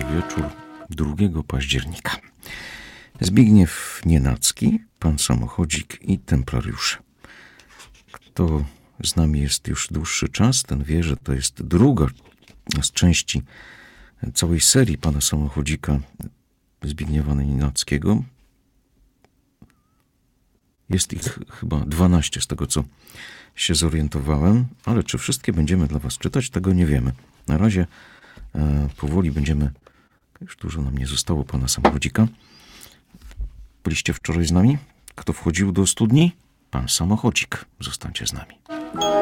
wieczór 2 października. Zbigniew Nienacki, pan samochodzik i templariusze. Kto z nami jest już dłuższy czas, ten wie, że to jest druga z części całej serii pana samochodzika Zbigniewa Nienackiego. Jest ich chyba 12 z tego, co się zorientowałem, ale czy wszystkie będziemy dla was czytać, tego nie wiemy. Na razie powoli będziemy, już dużo nam nie zostało pana samochodzika. Byliście wczoraj z nami? Kto wchodził do studni? Pan samochodzik. Zostańcie z nami.